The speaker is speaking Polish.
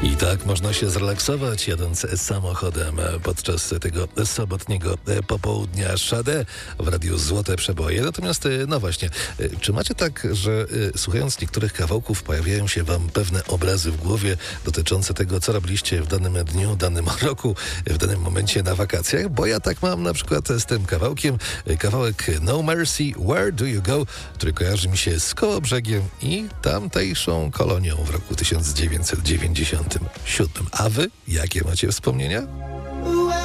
I tak można się zrelaksować jadąc samochodem podczas tego sobotniego popołudnia Sade w Radiu Złote Przeboje. Natomiast, no właśnie, czy macie tak, że słuchając niektórych kawałków pojawiają się wam pewne obrazy w głowie dotyczące tego, co robiliście w danym dniu, danym roku, w danym momencie na wakacjach? Bo ja tak mam na przykład z tym kawałkiem. Kawałek No Mercy, Where Do You Go, który kojarzy mi się z Kołobrzegiem i tamtejszą kolonią w roku 1997. A wy? Jakie macie wspomnienia?